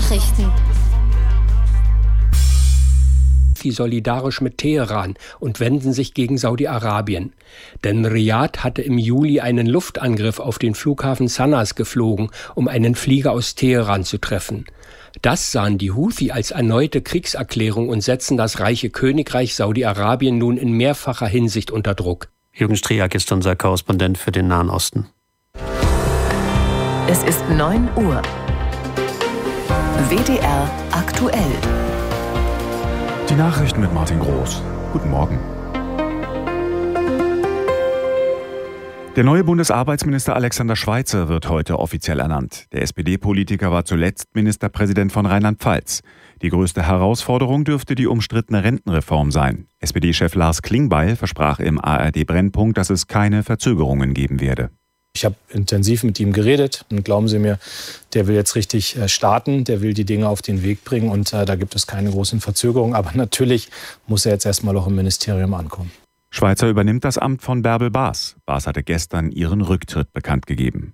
Nachrichten. Solidarisch mit Teheran und wenden sich gegen Saudi-Arabien. Denn Riad hatte im Juli einen Luftangriff auf den Flughafen Sanas geflogen, um einen Flieger aus Teheran zu treffen. Das sahen die Houthi als erneute Kriegserklärung und setzen das reiche Königreich Saudi-Arabien nun in mehrfacher Hinsicht unter Druck. Jürgen Striak ist unser Korrespondent für den Nahen Osten. Es ist 9 Uhr. WDR aktuell. Die Nachrichten mit Martin Groß. Guten Morgen. Der neue Bundesarbeitsminister Alexander Schweitzer wird heute offiziell ernannt. Der SPD-Politiker war zuletzt Ministerpräsident von Rheinland-Pfalz. Die größte Herausforderung dürfte die umstrittene Rentenreform sein. SPD-Chef Lars Klingbeil versprach im ARD-Brennpunkt, dass es keine Verzögerungen geben werde. Ich habe intensiv mit ihm geredet und glauben Sie mir, der will jetzt richtig starten, der will die Dinge auf den Weg bringen und da gibt es keine großen Verzögerungen. Aber natürlich muss er jetzt erstmal auch im Ministerium ankommen. Schweitzer übernimmt das Amt von Bärbel Baas. Baas hatte gestern ihren Rücktritt bekannt gegeben.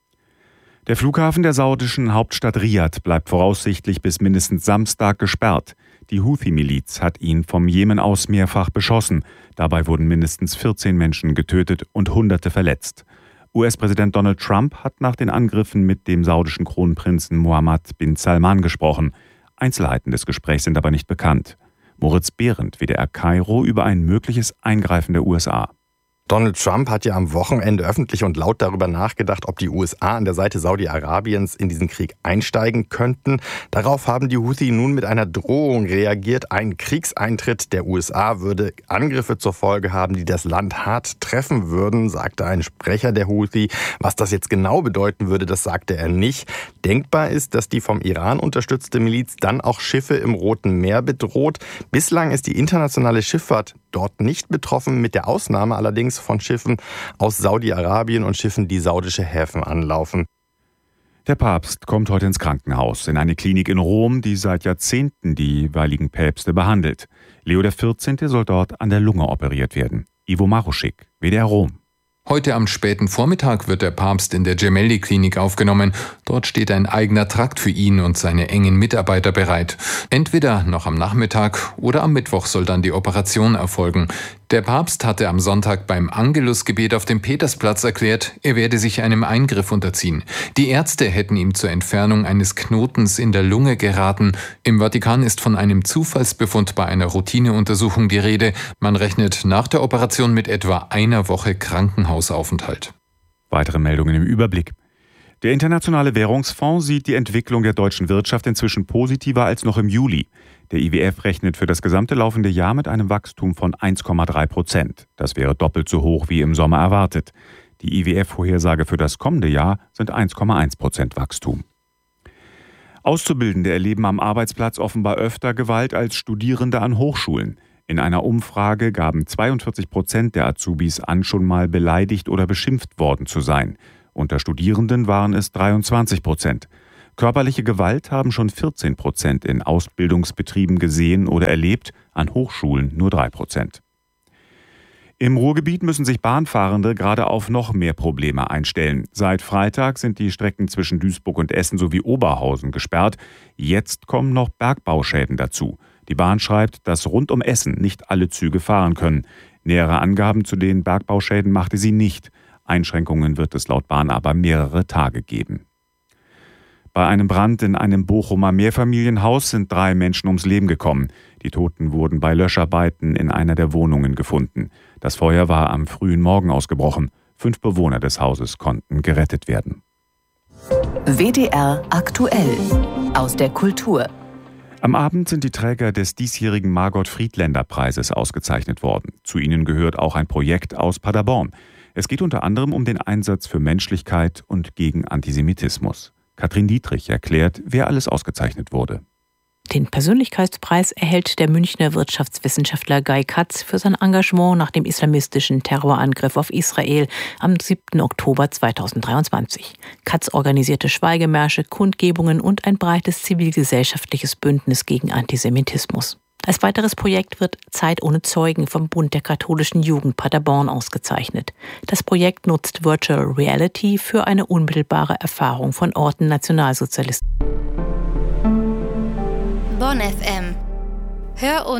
Der Flughafen der saudischen Hauptstadt Riad bleibt voraussichtlich bis mindestens Samstag gesperrt. Die Houthi-Miliz hat ihn vom Jemen aus mehrfach beschossen. Dabei wurden mindestens 14 Menschen getötet und Hunderte verletzt. US-Präsident Donald Trump hat nach den Angriffen mit dem saudischen Kronprinzen Mohammed bin Salman gesprochen. Einzelheiten des Gesprächs sind aber nicht bekannt. Moritz Behrendt, WDR Kairo, über ein mögliches Eingreifen der USA. Donald Trump hat ja am Wochenende öffentlich und laut darüber nachgedacht, ob die USA an der Seite Saudi-Arabiens in diesen Krieg einsteigen könnten. Darauf haben die Houthi nun mit einer Drohung reagiert. Ein Kriegseintritt der USA würde Angriffe zur Folge haben, die das Land hart treffen würden, sagte ein Sprecher der Houthi. Was das jetzt genau bedeuten würde, das sagte er nicht. Denkbar ist, dass die vom Iran unterstützte Miliz dann auch Schiffe im Roten Meer bedroht. Bislang ist die internationale Schifffahrt dort nicht betroffen, mit der Ausnahme allerdings von Schiffen aus Saudi-Arabien und Schiffen, die saudische Häfen anlaufen. Der Papst kommt heute ins Krankenhaus, in eine Klinik in Rom, die seit Jahrzehnten die jeweiligen Päpste behandelt. Leo XIV. Soll dort an der Lunge operiert werden. Ivo Maruschik, WDR Rom. Heute am späten Vormittag wird der Papst in der Gemelli-Klinik aufgenommen. Dort steht ein eigener Trakt für ihn und seine engen Mitarbeiter bereit. Entweder noch am Nachmittag oder am Mittwoch soll dann die Operation erfolgen. Der Papst hatte am Sonntag beim Angelusgebet auf dem Petersplatz erklärt, er werde sich einem Eingriff unterziehen. Die Ärzte hätten ihm zur Entfernung eines Knotens in der Lunge geraten. Im Vatikan ist von einem Zufallsbefund bei einer Routineuntersuchung die Rede. Man rechnet nach der Operation mit etwa einer Woche Krankenhausaufenthalt. Weitere Meldungen im Überblick. Der Internationale Währungsfonds sieht die Entwicklung der deutschen Wirtschaft inzwischen positiver als noch im Juli. Der IWF rechnet für das gesamte laufende Jahr mit einem Wachstum von 1,3%. Das wäre doppelt so hoch wie im Sommer erwartet. Die IWF-Vorhersage für das kommende Jahr sind 1,1% Wachstum. Auszubildende erleben am Arbeitsplatz offenbar öfter Gewalt als Studierende an Hochschulen. In einer Umfrage gaben 42% der Azubis an, schon mal beleidigt oder beschimpft worden zu sein. Unter Studierenden waren es 23%. Körperliche Gewalt haben schon 14% in Ausbildungsbetrieben gesehen oder erlebt, an Hochschulen nur 3%. Im Ruhrgebiet müssen sich Bahnfahrende gerade auf noch mehr Probleme einstellen. Seit Freitag sind die Strecken zwischen Duisburg und Essen sowie Oberhausen gesperrt. Jetzt kommen noch Bergbauschäden dazu. Die Bahn schreibt, dass rund um Essen nicht alle Züge fahren können. Nähere Angaben zu den Bergbauschäden machte sie nicht. Einschränkungen wird es laut Bahn aber mehrere Tage geben. Bei einem Brand in einem Bochumer Mehrfamilienhaus sind 3 Menschen ums Leben gekommen. Die Toten wurden bei Löscharbeiten in einer der Wohnungen gefunden. Das Feuer war am frühen Morgen ausgebrochen. 5 Bewohner des Hauses konnten gerettet werden. WDR aktuell aus der Kultur. Am Abend sind die Träger des diesjährigen Margot-Friedländer-Preises ausgezeichnet worden. Zu ihnen gehört auch ein Projekt aus Paderborn. Es geht unter anderem um den Einsatz für Menschlichkeit und gegen Antisemitismus. Katrin Dietrich erklärt, wer alles ausgezeichnet wurde. Den Persönlichkeitspreis erhält der Münchner Wirtschaftswissenschaftler Guy Katz für sein Engagement nach dem islamistischen Terrorangriff auf Israel am 7. Oktober 2023. Katz organisierte Schweigemärsche, Kundgebungen und ein breites zivilgesellschaftliches Bündnis gegen Antisemitismus. Als weiteres Projekt wird Zeit ohne Zeugen vom Bund der katholischen Jugend Paderborn ausgezeichnet. Das Projekt nutzt Virtual Reality für eine unmittelbare Erfahrung von Orten Nationalsozialisten. Bonn FM. Hör uns